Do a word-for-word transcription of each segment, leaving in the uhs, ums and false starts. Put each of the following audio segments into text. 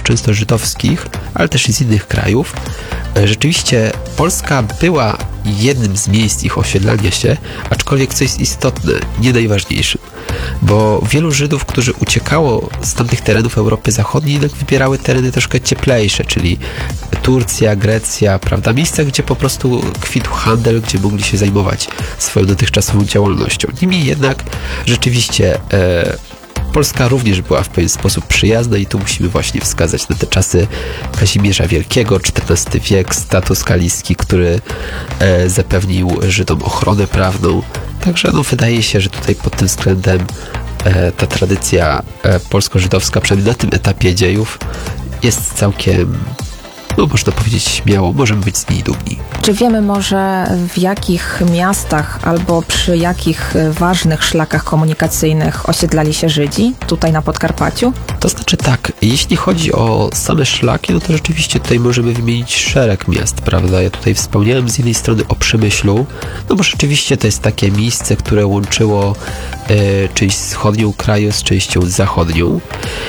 często żydowskich, ale też i z innych krajów. Rzeczywiście Polska była jednym z miejsc ich osiedlania się, aczkolwiek co jest istotne, nie najważniejszym, bo wielu Żydów, którzy uciekało z tamtych terenów Europy Zachodniej, jednak wybierały tereny troszkę cieplejsze, czyli Turcja, Grecja, prawda, miejsca, gdzie po prostu kwitł handel, gdzie mogli się zajmować swoją dotychczasową działalnością. Niemniej jednak rzeczywiście e, Polska również była w pewien sposób przyjazna i tu musimy właśnie wskazać na te czasy Kazimierza Wielkiego, czternasty wiek, status kaliski, który e, zapewnił Żydom ochronę prawną. Także no, wydaje się, że tutaj pod tym względem e, ta tradycja e, polsko-żydowska, przynajmniej na tym etapie dziejów, jest całkiem, no można powiedzieć śmiało, możemy być z niej dumni. Czy wiemy może, w jakich miastach albo przy jakich ważnych szlakach komunikacyjnych osiedlali się Żydzi tutaj na Podkarpaciu? To znaczy tak, jeśli chodzi o same szlaki, no to rzeczywiście tutaj możemy wymienić szereg miast, prawda? Ja tutaj wspomniałem z jednej strony o Przemyślu, no bo rzeczywiście to jest takie miejsce, które łączyło e, część wschodnią kraju z częścią zachodnią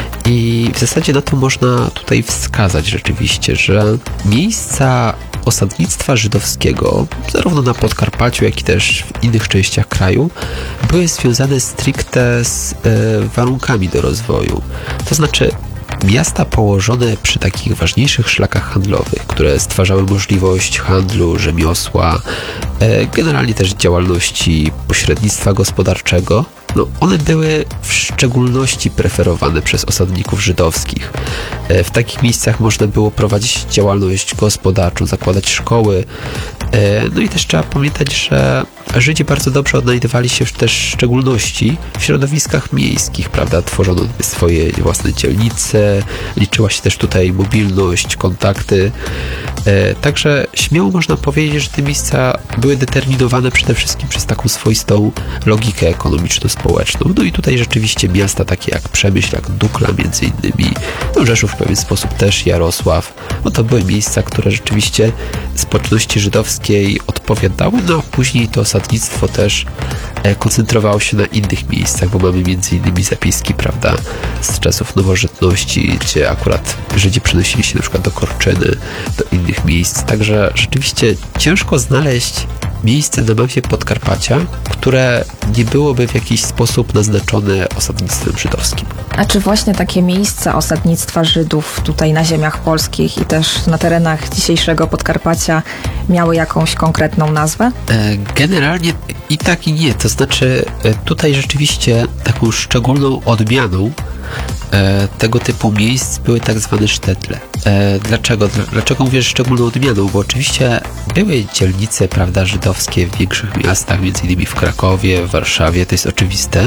i w zasadzie na to można tutaj wskazać rzeczywiście, że miejsca osadnictwa żydowskiego, zarówno na Podkarpaciu, jak i też w innych częściach kraju, były związane stricte z e, warunkami do rozwoju. To znaczy miasta położone przy takich ważniejszych szlakach handlowych, które stwarzały możliwość handlu, rzemiosła, e, generalnie też działalności pośrednictwa gospodarczego, no one były w szczególności preferowane przez osadników żydowskich. W takich miejscach można było prowadzić działalność gospodarczą, zakładać szkoły. No i też trzeba pamiętać, że Żydzi bardzo dobrze odnajdywali się też w szczególności w środowiskach miejskich, prawda? Tworzono swoje własne dzielnice, liczyła się też tutaj mobilność, kontakty. Także śmiało można powiedzieć, że te miejsca były determinowane przede wszystkim przez taką swoistą logikę ekonomiczno-społeczną. No i tutaj rzeczywiście miasta takie jak Przemyśl, jak Dukla między innymi, no Rzeszów w pewien sposób też, Jarosław, no to były miejsca, które rzeczywiście społeczności żydowskiej odpowiadały, no a później to osadnictwo też koncentrowało się na innych miejscach, bo mamy między innymi zapiski, prawda, z czasów nowożytności, gdzie akurat Żydzi przenosili się na przykład do Korczyny, do innych miejsc, także rzeczywiście ciężko znaleźć miejsce na mapie Podkarpacia, które nie byłoby w jakiś sposób naznaczone osadnictwem żydowskim. A czy właśnie takie miejsca osadnictwa Żydów tutaj na ziemiach polskich i też na terenach dzisiejszego Podkarpacia miały jakąś konkretną nazwę? Generalnie i tak i nie. To znaczy tutaj rzeczywiście taką szczególną odmianą tego typu miejsc były tak zwane sztetle. Dlaczego? Dlaczego mówię szczególną odmianą? Bo oczywiście były dzielnice, prawda, żydowskie w większych miastach, między innymi w Krakowie, w Warszawie, to jest oczywiste,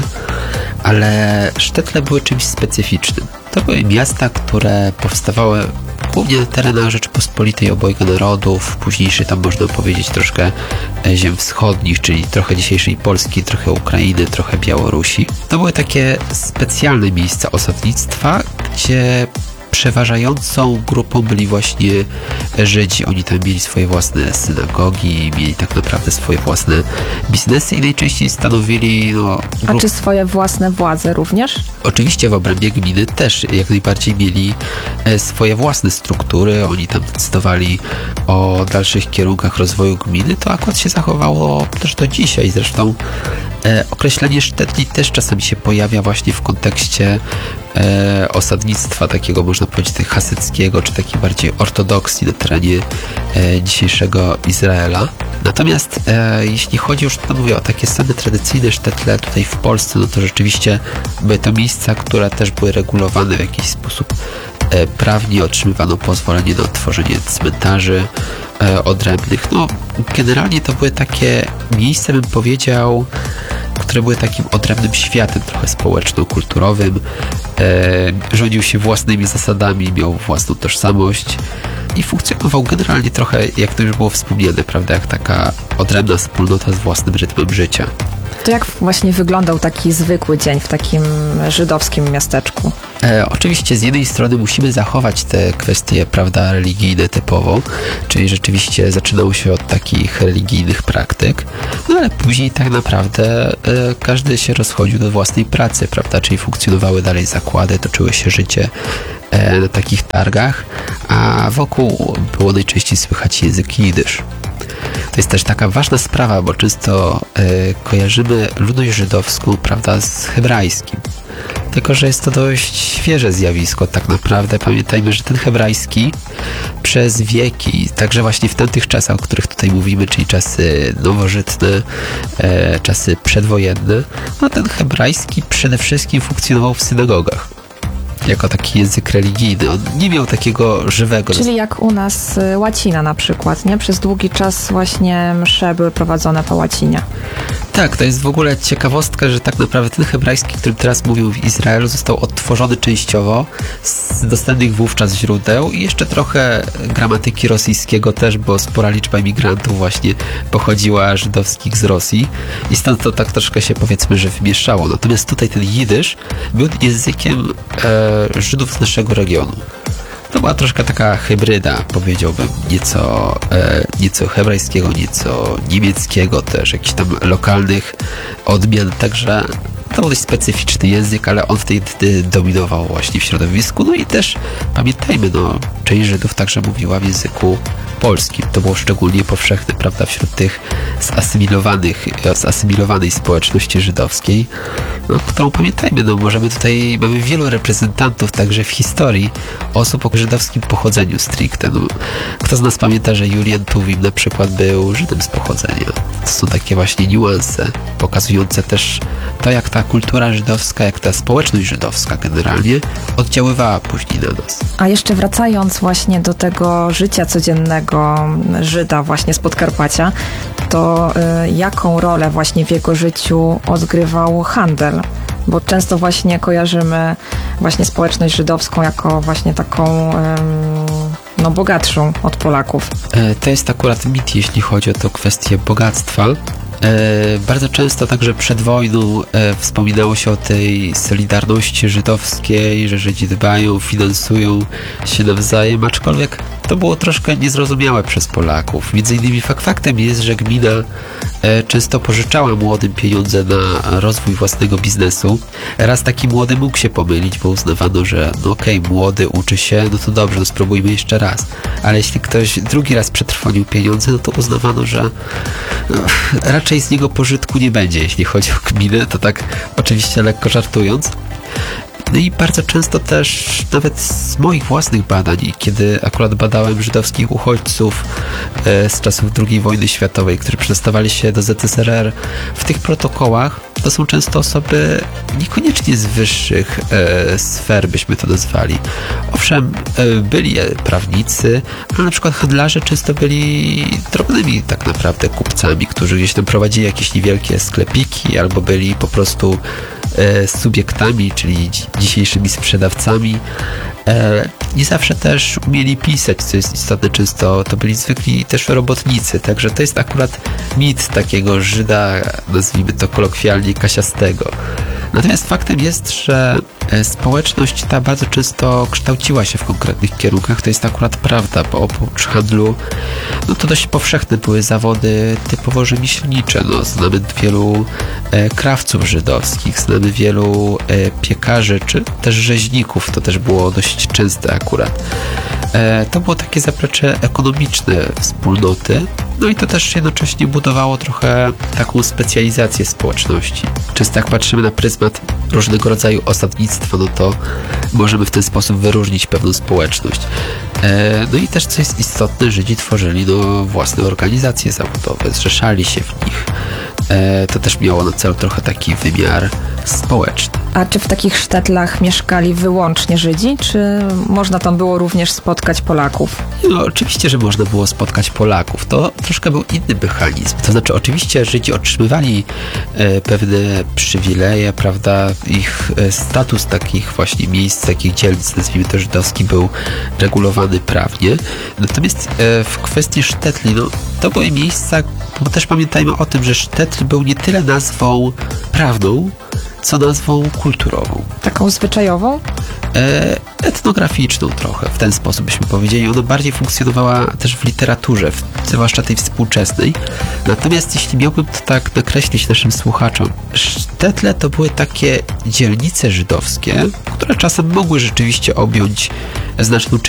ale sztetle były czymś specyficznym. To były miasta, które powstawały głównie na terenach Rzeczypospolitej obojga narodów, późniejszej tam można powiedzieć troszkę ziem wschodnich, czyli trochę dzisiejszej Polski, trochę Ukrainy, trochę Białorusi. To były takie specjalne miejsca osadnictwa, gdzie przeważającą grupą byli właśnie Żydzi. Oni tam mieli swoje własne synagogi, mieli tak naprawdę swoje własne biznesy i najczęściej stanowili... No, grup... A czy swoje własne władze również? Oczywiście w obrębie gminy też jak najbardziej mieli swoje własne struktury. Oni tam decydowali o dalszych kierunkach rozwoju gminy. To akurat się zachowało też do dzisiaj. Zresztą e, określenie sztetli też czasami się pojawia właśnie w kontekście e, osadnictwa takiego, można powiedzieć, hasyckiego, czy takiej bardziej ortodoksji na terenie e, dzisiejszego Izraela. Natomiast e, jeśli chodzi już, to mówię, o takie same tradycyjne sztetle tutaj w Polsce, no to rzeczywiście były to miejsca, które też były regulowane w jakiś sposób e, prawnie, otrzymywano pozwolenie na otworzenie cmentarzy e, odrębnych. No, generalnie to były takie miejsca, bym powiedział, które były takim odrębnym światem trochę społeczno-kulturowym. E, rządził się własnymi zasadami, miał własną tożsamość i funkcjonował generalnie trochę, jak to już było wspomniane, prawda, jak taka odrębna wspólnota z własnym rytmem życia. To jak właśnie wyglądał taki zwykły dzień w takim żydowskim miasteczku? E, oczywiście z jednej strony musimy zachować te kwestie, prawda, religijne typowo, czyli rzeczywiście zaczynało się od takich religijnych praktyk, no ale później tak naprawdę e, każdy się rozchodził do własnej pracy, prawda, czyli funkcjonowały dalej zakłady, toczyło się życie e, na takich targach, a wokół było najczęściej słychać język jidysz. To jest też taka ważna sprawa, bo często e, kojarzymy ludność żydowską, prawda, z hebrajskim. Tylko że jest to dość świeże zjawisko tak naprawdę. Pamiętajmy, że ten hebrajski przez wieki, także właśnie w tamtych czasach, o których tutaj mówimy, czyli czasy nowożytne, e, czasy przedwojenne, no ten hebrajski przede wszystkim funkcjonował w synagogach jako taki język religijny. On nie miał takiego żywego... Czyli jak u nas y, łacina na przykład, nie? Przez długi czas właśnie msze były prowadzone po łacinie. Tak, to jest w ogóle ciekawostka, że tak naprawdę ten hebrajski, którym teraz mówią w Izraelu, został odtworzony częściowo z dostępnych wówczas źródeł i jeszcze trochę gramatyki rosyjskiego też, bo spora liczba imigrantów właśnie pochodziła żydowskich z Rosji i stąd to tak troszkę się, powiedzmy, że wymieszało. Natomiast tutaj ten jidysz był językiem e, Żydów z naszego regionu. To była troszkę taka hybryda, powiedziałbym, nieco, e, nieco hebrajskiego, nieco niemieckiego też, jakichś tam lokalnych odmian, także to był dość specyficzny język, ale on wtedy dominował właśnie w środowisku. No i też pamiętajmy, no, część Żydów także mówiła w języku polskim. To było szczególnie powszechne, prawda, wśród tych zasymilowanych, zasymilowanej społeczności żydowskiej, no, którą pamiętajmy, no możemy tutaj, mamy wielu reprezentantów także w historii osób o żydowskim pochodzeniu stricte. No, kto z nas pamięta, że Julian Tuwim na przykład był Żydem z pochodzenia. To są takie właśnie niuanse pokazujące też to, jak ta kultura żydowska, jak ta społeczność żydowska generalnie oddziaływała później na nas. A jeszcze wracając właśnie do tego życia codziennego Żyda właśnie z Podkarpacia, to y, jaką rolę właśnie w jego życiu odgrywał handel? Bo często właśnie kojarzymy właśnie społeczność żydowską jako właśnie taką ym, no, bogatszą od Polaków. E, to jest akurat mit, jeśli chodzi o tę kwestię bogactwa. E, bardzo często także przed wojną e, wspominało się o tej solidarności żydowskiej, że Żydzi dbają, finansują się nawzajem, aczkolwiek to było troszkę niezrozumiałe przez Polaków. Między innymi fakt faktem jest, że gmina e, często pożyczała młodym pieniądze na rozwój własnego biznesu. Raz taki młody mógł się pomylić, bo uznawano, że no okej, okay, młody uczy się, no to dobrze, no spróbujmy jeszcze raz. Ale jeśli ktoś drugi raz przetrwonił pieniądze, no to uznawano, że no, raczej z niego pożytku nie będzie, jeśli chodzi o gminę, to tak oczywiście lekko żartując. No i bardzo często też, nawet z moich własnych badań, kiedy akurat badałem żydowskich uchodźców e, z czasów drugiej wojny światowej, którzy przedostawali się do Z S R R, w tych protokołach to są często osoby niekoniecznie z wyższych e, sfer, byśmy to nazwali. Owszem, e, byli prawnicy, ale na przykład handlarze często byli drobnymi tak naprawdę kupcami, którzy gdzieś tam prowadzili jakieś niewielkie sklepiki, albo byli po prostu e, subiektami, czyli dzisiejszymi sprzedawcami. E, nie zawsze też umieli pisać, co jest istotne, często to byli zwykli też robotnicy, także to jest akurat mit takiego Żyda, nazwijmy to kolokwialnie, kasiastego. Natomiast faktem jest, że społeczność ta bardzo często kształciła się w konkretnych kierunkach, to jest akurat prawda, bo oprócz handlu, no to dość powszechne były zawody typowo rzemieślnicze. No, znamy wielu e, krawców żydowskich, znamy wielu e, piekarzy, czy też rzeźników, to też było dość częste akurat. E, to było takie zaplecze ekonomiczne wspólnoty, no i to też jednocześnie budowało trochę taką specjalizację społeczności. Często jak patrzymy na pryzmat różnego rodzaju osadnictwa, no to możemy w ten sposób wyróżnić pewną społeczność. E, no i też, co jest istotne, Żydzi tworzyli no, własne organizacje zawodowe, zrzeszali się w nich. E, to też miało na celu trochę taki wymiar społeczny. A czy w takich sztetlach mieszkali wyłącznie Żydzi, czy można tam było również spotkać Polaków? No oczywiście, że można było spotkać Polaków. To troszkę był inny mechanizm. To znaczy oczywiście Żydzi otrzymywali e, pewne przywileje, prawda, ich e, status takich właśnie miejsc, takich dzielnic, nazwijmy to żydowski, był regulowany prawnie. Natomiast e, w kwestii sztetli, no to były miejsca, bo też pamiętajmy o tym, że sztetl był nie tyle nazwą prawną, co nazwą kulturową. Taką zwyczajową? E, etnograficzną trochę, w ten sposób byśmy powiedzieli. Ona bardziej funkcjonowała też w literaturze, w, zwłaszcza tej współczesnej. Natomiast jeśli miałbym to tak nakreślić naszym słuchaczom, sztetle to były takie dzielnice żydowskie, które czasem mogły rzeczywiście objąć znaczną część